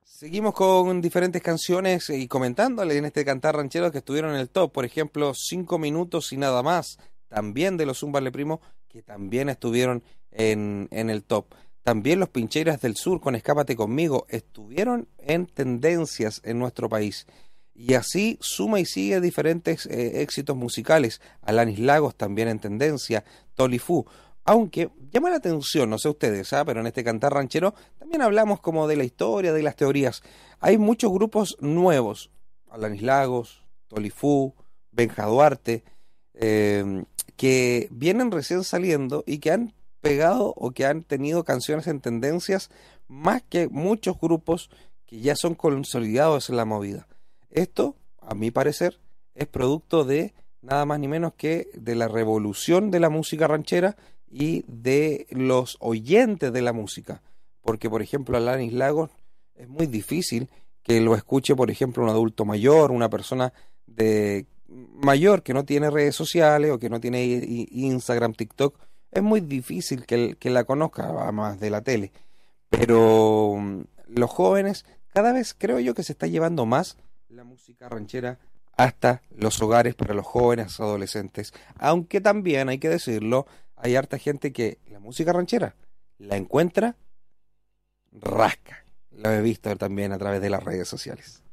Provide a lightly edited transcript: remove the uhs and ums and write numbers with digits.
Seguimos con diferentes canciones y comentándole en este cantar ranchero que estuvieron en el top. Por ejemplo, 5 minutos y nada más, también de los Zúmbale Primo, que también estuvieron en el top. También los Pincheiras del Sur con Escápate conmigo estuvieron en tendencias en nuestro país. Y así suma y sigue diferentes éxitos musicales. Alanis Lagos también en tendencia, Tolifú. Aunque llama la atención, no sé ustedes, pero en este cantar ranchero también hablamos como de la historia, de las teorías. Hay muchos grupos nuevos, Alanis Lagos, Tolifú, Benja Duarte, que vienen recién saliendo y que han pegado o que han tenido canciones en tendencias más que muchos grupos que ya son consolidados en la movida. Esto, a mi parecer, es producto de nada más ni menos que de la revolución de la música ranchera y de los oyentes de la música. Porque, por ejemplo, Alanis Lagos es muy difícil que lo escuche, por ejemplo, un adulto mayor, una persona de mayor que no tiene redes sociales o que no tiene Instagram, TikTok. Es muy difícil que la conozca, más de la tele. Pero los jóvenes, cada vez creo yo que se está llevando más la música ranchera hasta los hogares para los jóvenes adolescentes. Aunque también hay que decirlo, hay harta gente que la música ranchera la encuentra rasca. Lo he visto también a través de las redes sociales.